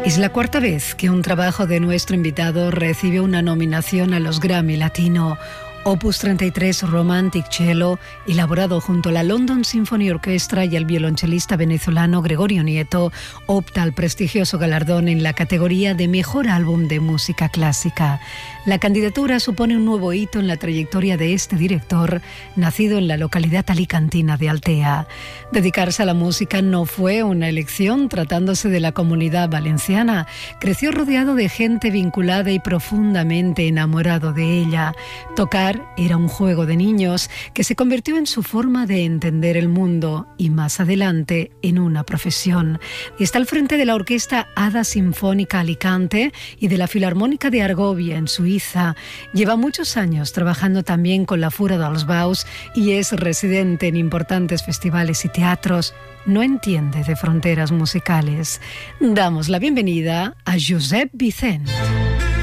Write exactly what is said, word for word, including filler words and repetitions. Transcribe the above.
Es la cuarta vez que un trabajo de nuestro invitado recibe una nominación a los Grammy Latino. Opus treinta y tres Romantic Cello, elaborado junto a la London Symphony Orchestra y el violonchelista venezolano Gregorio Nieto, opta al prestigioso galardón en la categoría de Mejor Álbum de Música Clásica. La candidatura supone un nuevo hito en la trayectoria de este director, nacido en la localidad alicantina de Altea. Dedicarse a la música no fue una elección, tratándose de la comunidad valenciana. Creció rodeado de gente vinculada y profundamente enamorado de ella. Tocar era un juego de niños que se convirtió en su forma de entender el mundo y más adelante en una profesión. Está al frente de la Orquesta Hada Sinfónica Alicante y de la Filarmónica de Argovia en Suiza. Lleva muchos años trabajando también con la Fura dels Baus y es residente en importantes festivales y teatros. No entiende de fronteras musicales. Damos la bienvenida a Josep Vicent.